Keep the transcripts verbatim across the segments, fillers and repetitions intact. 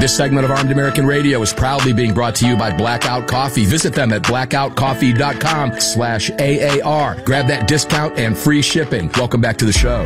This segment of Armed American Radio is proudly being brought to you by Blackout Coffee. Visit them at blackout coffee dot com slash A A R. Grab that discount and free shipping. Welcome back to the show.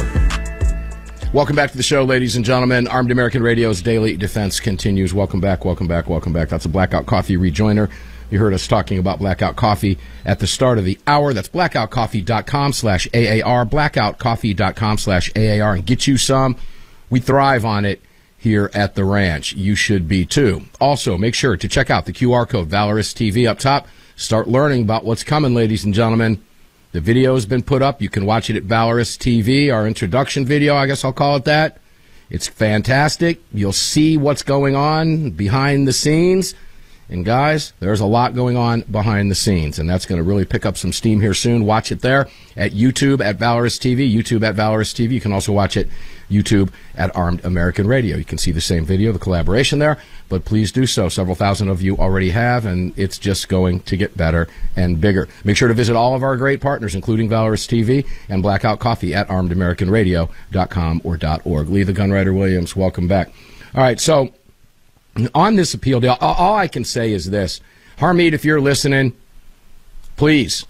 Welcome back to the show, ladies and gentlemen. Armed American Radio's Daily Defense continues. Welcome back, welcome back, welcome back. That's a Blackout Coffee rejoiner. You heard us talking about Blackout Coffee at the start of the hour. That's blackout coffee dot com slash A A R, blackout coffee dot com slash A A R, and get you some. We thrive on it here at the ranch. You should be too. Also, make sure to check out the Q R code, Valorous T V up top. Start learning about what's coming, ladies and gentlemen. The video has been put up. You can watch it at Valorous T V, our introduction video, I guess I'll call it that. It's fantastic. You'll see what's going on behind the scenes. And guys, there's a lot going on behind the scenes, and that's going to really pick up some steam here soon. Watch it there at YouTube at Valorous T V, YouTube at Valorous T V. You can also watch it YouTube at Armed American Radio. You can see the same video, the collaboration there, but please do so. Several thousand of you already have, and it's just going to get better and bigger. Make sure to visit all of our great partners, including Valorous T V and Blackout Coffee at armed american radio dot com or .org. Lee the Gunwriter Williams, welcome back. All right, so on this appeal deal, all I can say is this. Harmeet, if you're listening, please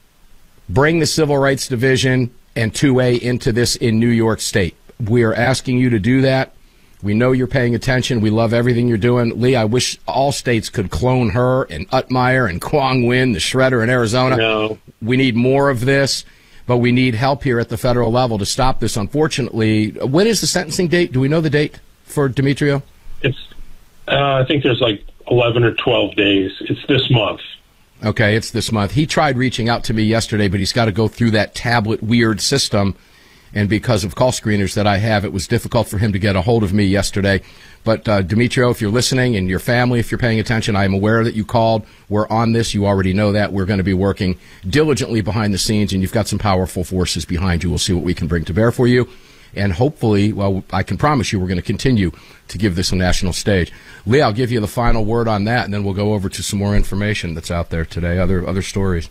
bring the Civil Rights Division and two A into this in New York State. We are asking you to do that. We know you're paying attention. We love everything you're doing. Lee, I wish all states could clone her and Utmeyer and Quang Nguyen, the shredder in Arizona. No. We need more of this, but we need help here at the federal level to stop this, unfortunately. When is the sentencing date? Do we know the date for Demetrio? It's Uh, I think there's like eleven or twelve days. It's this month. Okay, it's this month. He tried reaching out to me yesterday, but he's got to go through that tablet weird system. And because of call screeners that I have, it was difficult for him to get a hold of me yesterday. But, uh, Demetrio, if you're listening, and your family, if you're paying attention, I am aware that you called. We're on this. You already know that. We're going to be working diligently behind the scenes, and you've got some powerful forces behind you. We'll see what we can bring to bear for you. And hopefully, well, I can promise you we're going to continue to give this a national stage. Lee, I'll give you the final word on that, and then we'll go over to some more information that's out there today, other other stories.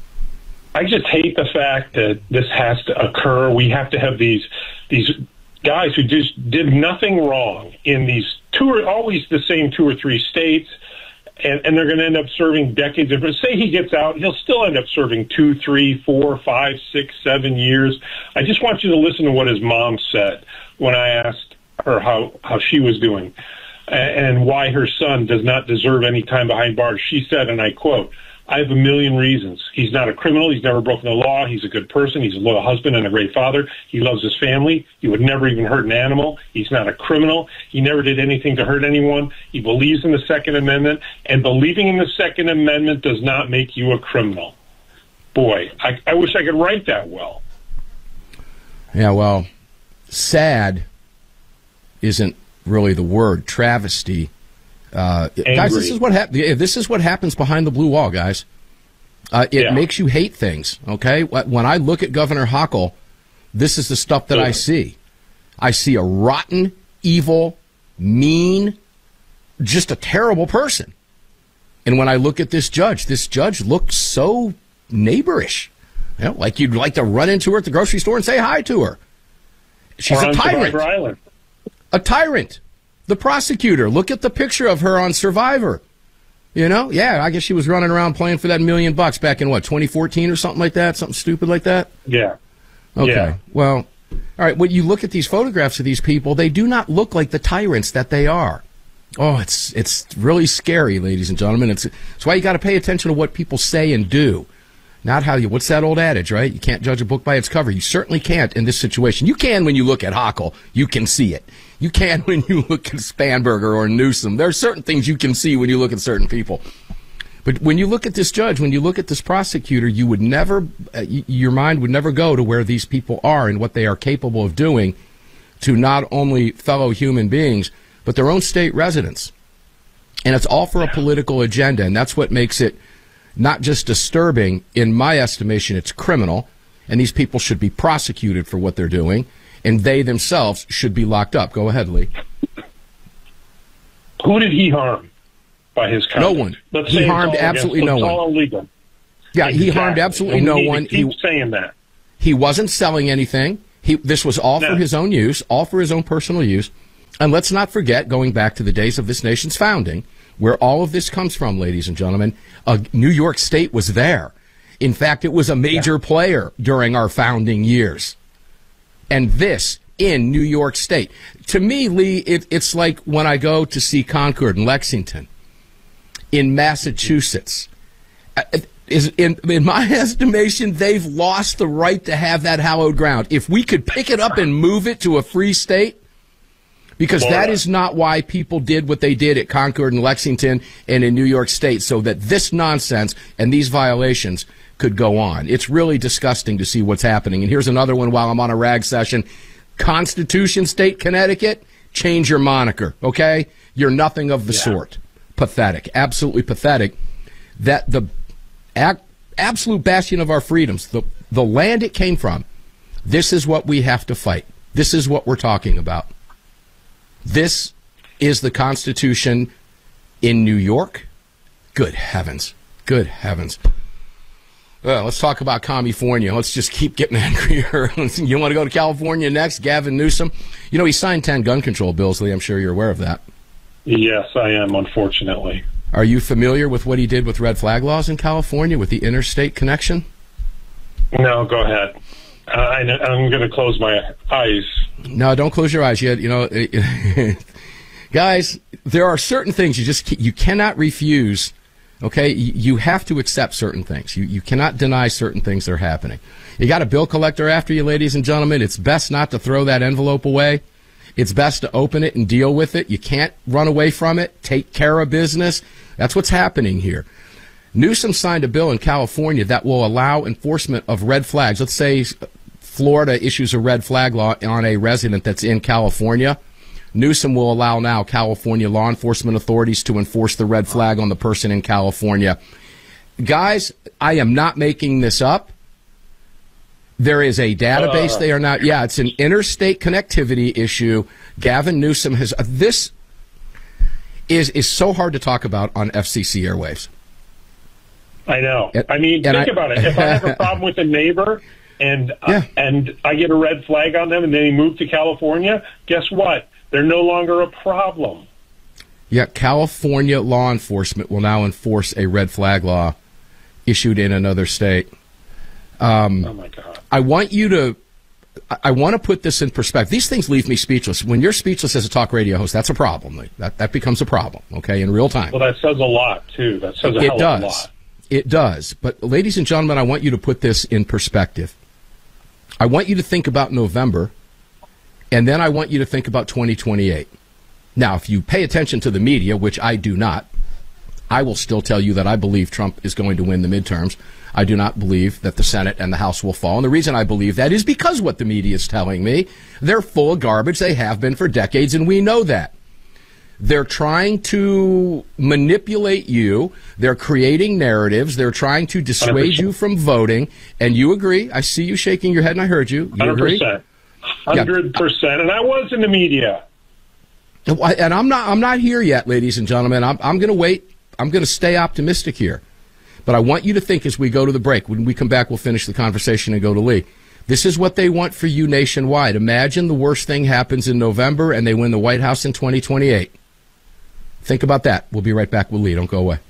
I just hate the fact that this has to occur. We have to have these these guys who just did nothing wrong in these two or always the same two or three states, and, and they're going to end up serving decades. If say he gets out, he'll still end up serving two, three, four, five, six, seven years. I just want you to listen to what his mom said when I asked her how, how she was doing and why her son does not deserve any time behind bars. She said, and I quote, "I have a million reasons. He's not a criminal. He's never broken the law. He's a good person. He's a loyal husband and a great father. He loves his family. He would never even hurt an animal. He's not a criminal. He never did anything to hurt anyone. He believes in the Second Amendment, and believing in the Second Amendment does not make you a criminal." Boy, I, I wish I could write that well. Yeah, well, sad isn't really the word. Travesty. Uh, guys, this is what hap- This is what happens behind the blue wall, guys. Uh, it Yeah. makes you hate things. Okay, when I look at Governor Hochul, this is the stuff that Yeah. I see. I see a rotten, evil, mean, just a terrible person. And when I look at this judge, this judge looks so neighborish. You know, like you'd like to run into her at the grocery store and say hi to her. She's Or a on tyrant. Survivor Island. A tyrant. The prosecutor. Look at the picture of her on Survivor. You know? Yeah, I guess she was running around playing for that million bucks back in, what, twenty fourteen or something like that? Something stupid like that? Yeah. Okay. Yeah. Well, all right, when you look at these photographs of these people, they do not look like the tyrants that they are. Oh, it's it's really scary, ladies and gentlemen. It's, it's why you got to pay attention to what people say and do. Not how you, what's that old adage, right? You can't judge a book by its cover. You certainly can't in this situation. You can when you look at Hochul. You can see it. You can when you look at Spanberger or Newsom. There are certain things you can see when you look at certain people. But when you look at this judge, when you look at this prosecutor, you would never, uh, y- your mind would never go to where these people are and what they are capable of doing to not only fellow human beings, but their own state residents. And it's all for a political agenda, and that's what makes it not just disturbing. In my estimation, it's criminal, and these people should be prosecuted for what they're doing, and they themselves should be locked up. Go ahead, Lee. Who did he harm by his conduct? No one. Let's He say it's harmed all absolutely against- no it's one. all illegal. Yeah, he Exactly. harmed absolutely And we no need to one. Keep He, saying that. he wasn't selling anything. He, this was all No. for his own use, all for his own personal use. And let's not forget, going back to the days of this nation's founding, where all of this comes from, ladies and gentlemen, uh, New York State was there. In fact, it was a major yeah. player during our founding years. And this in New York State. To me, Lee, it, it's like when I go to see Concord and Lexington in Massachusetts. Is in, in my estimation, they've lost the right to have that hallowed ground. If we could pick it up and move it to a free state, because that is not why people did what they did at Concord and Lexington and in New York State, so that this nonsense and these violations could go on. It's really disgusting to see what's happening. And here's another one while I'm on a rag session. Constitution State, Connecticut, change your moniker, okay? You're nothing of the yeah. sort. Pathetic. Absolutely pathetic. That the ac- absolute bastion of our freedoms, the, the land it came from, this is what we have to fight. This is what we're talking about. This is the Constitution in New York. Good heavens. Good heavens. Well, let's talk about California. Let's just keep getting angrier. You want to go to California next? Gavin Newsom. You know, he signed ten gun control bills, Lee. I'm sure you're aware of that. Yes, I am, unfortunately. Are you familiar with what he did with red flag laws in California with the interstate connection? No, go ahead. Uh, I, I'm going to close my eyes. No, don't close your eyes yet. You know, guys, there are certain things you just you cannot refuse. Okay, you have to accept certain things. You you cannot deny certain things that are happening. You got a bill collector after you, ladies and gentlemen. It's best not to throw that envelope away. It's best to open it and deal with it. You can't run away from it. Take care of business. That's what's happening here. Newsom signed a bill in California that will allow enforcement of red flags. Let's say Florida issues a red flag law on a resident that's in California. Newsom will allow now California law enforcement authorities to enforce the red flag on the person in California. Guys, I am not making this up. There is a database. Uh, they are not. Yeah, it's an interstate connectivity issue. Gavin Newsom has. Uh, this is is so hard to talk about on F C C airwaves. I know. And, I mean, think I, about it. If I have a problem with a neighbor and uh, yeah. and I get a red flag on them and they move to California, guess what? They're no longer a problem. Yeah, California law enforcement will now enforce a red flag law issued in another state. Um, oh, my God. I want you to I want to put this in perspective. These things leave me speechless. When you're speechless as a talk radio host, that's a problem. That that becomes a problem, okay, in real time. Well, that says a lot, too. That says a it hell does. of a lot. It does. But, ladies and gentlemen, I want you to put this in perspective. I want you to think about November, and then I want you to think about twenty twenty-eight. Now, if you pay attention to the media, which I do not, I will still tell you that I believe Trump is going to win the midterms. I do not believe that the Senate and the House will fall. And the reason I believe that is because what the media is telling me. They're full of garbage. They have been for decades, and we know that. They're trying to manipulate you. They're creating narratives. They're trying to dissuade one hundred percent you from voting. And you agree. I see you shaking your head, and I heard you. You agree? one hundred percent. one hundred percent. And I was in the media. And I'm not I'm not here yet, ladies and gentlemen. I'm, I'm going to wait. I'm going to stay optimistic here. But I want you to think as we go to the break. When we come back, we'll finish the conversation and go to Lee. This is what they want for you nationwide. Imagine the worst thing happens in November and they win the White House in twenty twenty-eight. Think about that. We'll be right back with Lee. Don't go away.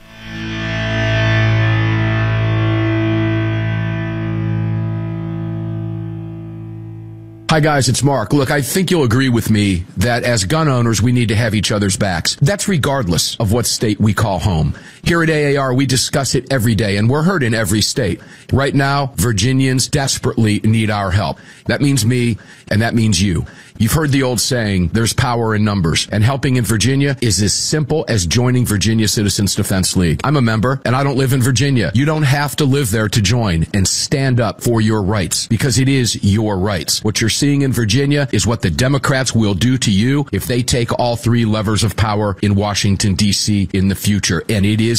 Hi, guys, it's Mark. Look, I think you'll agree with me that as gun owners, we need to have each other's backs. That's regardless of what state we call home. Here at A A R, we discuss it every day, and we're heard in every state. Right now, Virginians desperately need our help. That means me, and that means you. You've heard the old saying, there's power in numbers, and helping in Virginia is as simple as joining Virginia Citizens Defense League. I'm a member, and I don't live in Virginia. You don't have to live there to join and stand up for your rights, because it is your rights. What you're seeing in Virginia is what the Democrats will do to you if they take all three levers of power in Washington, D C in the future, and it is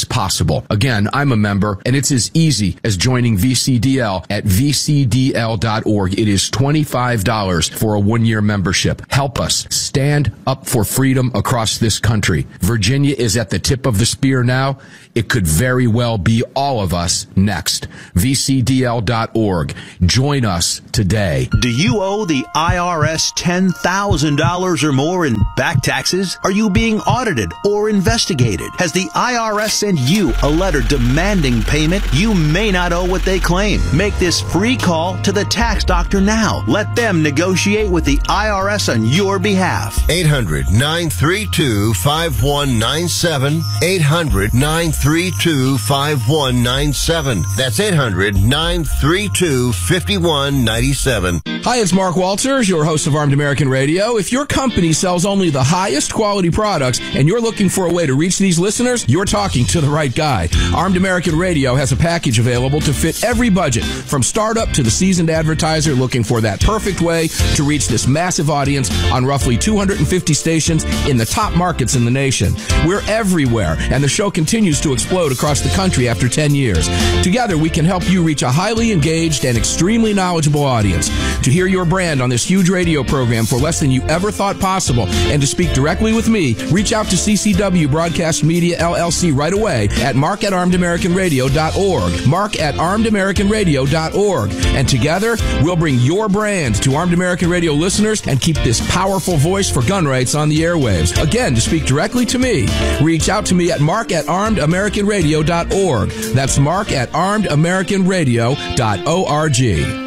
is possible. Again, I'm a member, and it's as easy as joining V C D L at v c d l dot org. It is twenty-five dollars for a one-year membership. Help us stand up for freedom across this country. Virginia is at the tip of the spear now. It could very well be all of us next. v c d l dot org. Join us today. Do you owe the I R S ten thousand dollars or more in back taxes? Are you being audited or investigated? Has the I R S sent you a letter demanding payment? You may not owe what they claim. Make this free call to the tax doctor now. Let them negotiate with the I R S on your behalf. eight hundred, nine three two, five one nine seven. eight hundred, nine three two, five one nine seven. That's eight hundred, nine three two, five one nine seven. Hi, it's Mark Walters, your host of Armed American Radio. If your company sells only the highest quality products and you're looking for a way to reach these listeners, you're talking to the right guy. Armed American Radio has a package available to fit every budget, from startup to the seasoned advertiser looking for that perfect way to reach this massive audience on roughly two hundred fifty stations in the top markets in the nation. We're everywhere, and the show continues to explode across the country after ten years. Together, we can help you reach a highly engaged and extremely knowledgeable audience. To hear your brand on this huge radio program for less than you ever thought possible, and to speak directly with me, reach out to C C W Broadcast Media, L L C right away at mark at armed american radio dot org. Mark at armed american radio dot org. And together, we'll bring your brand to Armed American Radio listeners and keep this powerful voice for gun rights on the airwaves. Again, to speak directly to me, reach out to me at mark at armed american radio dot org. That's mark at armed american radio dot org.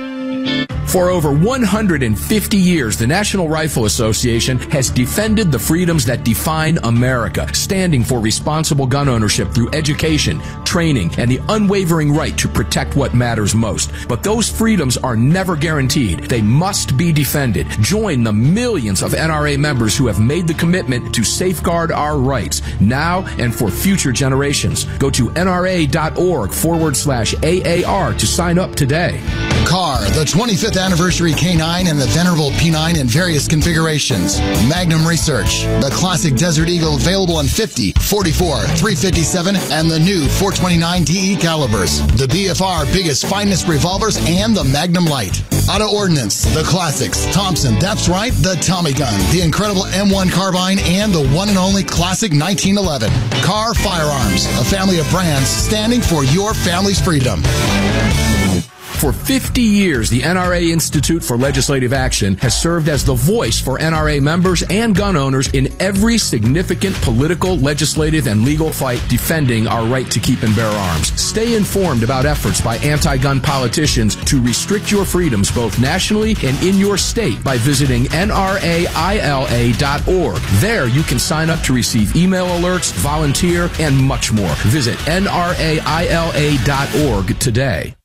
For over one hundred fifty years, the National Rifle Association has defended the freedoms that define America, standing for responsible gun ownership through education, training, and the unwavering right to protect what matters most. But those freedoms are never guaranteed. They must be defended. Join the millions of N R A members who have made the commitment to safeguard our rights now and for future generations. Go to nra.org forward slash AAR to sign up today. Car, the twenty-fifth anniversary K nine and the venerable P nine in various configurations. Magnum Research, the classic Desert Eagle available in fifty, forty-four, three fifty-seven, and the new four twenty-nine D E calibers. The B F R biggest, finest revolvers and the Magnum Light. Auto Ordnance, the classics. Thompson, that's right, the Tommy gun, the incredible M one carbine, and the one and only classic nineteen eleven. Car Firearms, a family of brands standing for your family's freedom. For fifty years, the N R A Institute for Legislative Action has served as the voice for N R A members and gun owners in every significant political, legislative, and legal fight defending our right to keep and bear arms. Stay informed about efforts by anti-gun politicians to restrict your freedoms both nationally and in your state by visiting N R A I L A dot org. There, you can sign up to receive email alerts, volunteer, and much more. Visit N R A I L A dot org today.